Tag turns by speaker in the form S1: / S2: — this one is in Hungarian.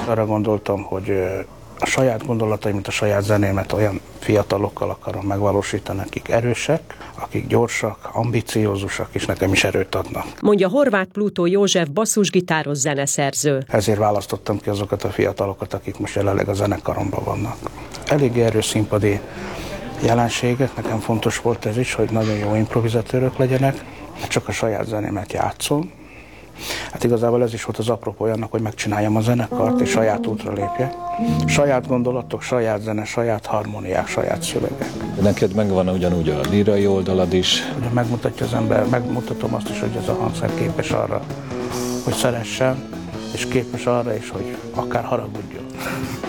S1: Arra gondoltam, hogy a saját gondolataimat, a saját zenémet olyan fiatalokkal akarom megvalósítani, akik erősek, akik gyorsak, ambiciózusak, és nekem is erőt adnak.
S2: Mondja Horváth Plutó József basszusgitáros zeneszerző.
S1: Ezért választottam ki azokat a fiatalokat, akik most jelenleg a zenekaromban vannak. Elég erős színpadi jelenségek, nekem fontos volt ez is, hogy nagyon jó improvizatőrök legyenek, csak a saját zenémet játszom. Hát igazából ez is volt az apropó annak, hogy megcsináljam a zenekart, és saját útra lépjek. Saját gondolatok, saját zene, saját harmóniák, saját szövegek.
S3: Neked megvan ugyanúgy a lírai oldalad is.
S1: Ugye megmutatja az ember, megmutatom azt is, hogy ez a hangszer képes arra, hogy szeressen, és képes arra is, hogy akár haragudjon.